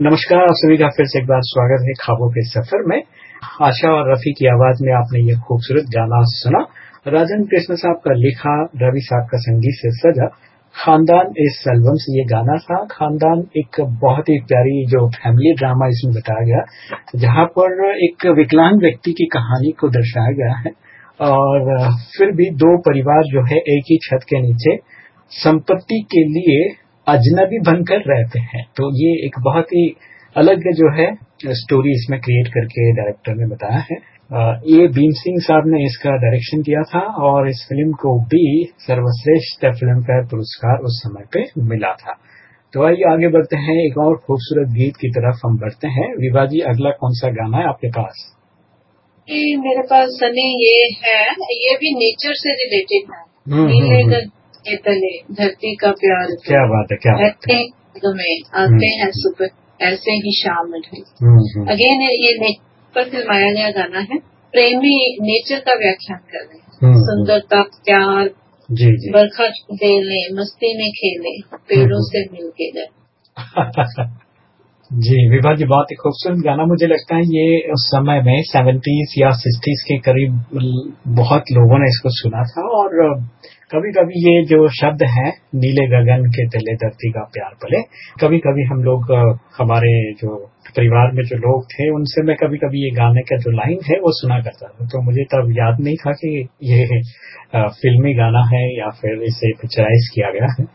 नमस्कार, आप सभी का फिर से एक बार स्वागत है ख्वाबों के सफर में। आशा और रफी की आवाज में आपने ये खूबसूरत गाना सुना। राजन कृष्ण साहब का लिखा, रवि साहब का संगीत से सजा खानदान इस एल्बम से ये गाना था। खानदान एक बहुत ही प्यारी जो फैमिली ड्रामा इसमें बताया गया, जहाँ पर एक विकलांग व्यक्ति की कहानी को दर्शाया गया है और फिर भी दो परिवार जो है एक ही छत के नीचे संपत्ति के लिए अजनबी बनकर रहते हैं। तो ये एक बहुत ही अलग जो है स्टोरी इसमें क्रिएट करके डायरेक्टर ने बताया है। ये भीम सिंह साहब ने इसका डायरेक्शन किया था और इस फिल्म को भी सर्वश्रेष्ठ फिल्म फेयर पुरस्कार उस समय पे मिला था। तो आइए आगे बढ़ते हैं, एक और खूबसूरत गीत की तरफ हम बढ़ते हैं। विभा जी, अगला कौन सा गाना है आपके पास? मेरे पास सनी ये है, ये भी नेचर से रिलेटेड है। नीले के तले धरती का प्यार, क्या बात है, क्या बात है। में आते हैं सुबह ऐसे ही शाम ढले। अगेन ये नेचर पर फिल्माया गया गाना है। प्रेमी नेचर का व्याख्यान कर रहे हैं। सुंदरता, प्यार, जी जी, बरखा देले, मस्ती में खेले, पेड़ों से मिल के गए। जी विभा जी, बहुत ही खूबसूरत गाना। मुझे लगता है ये उस समय में 70s या 60s के करीब बहुत लोगों ने इसको सुना था। और कभी कभी ये जो शब्द है नीले गगन के तले धरती का प्यार पले, कभी कभी हम लोग हमारे जो परिवार में जो लोग थे उनसे मैं कभी कभी ये गाने का जो लाइन है वो सुना करता था। तो मुझे तब याद नहीं था कि ये फिल्मी गाना है या फिर इसे पिक्चराइज किया गया है।